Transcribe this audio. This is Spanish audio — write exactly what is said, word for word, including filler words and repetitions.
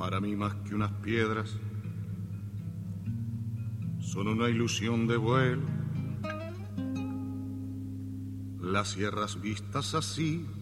para mí más que unas piedras, son una ilusión de vuelo. Las sierras vistas así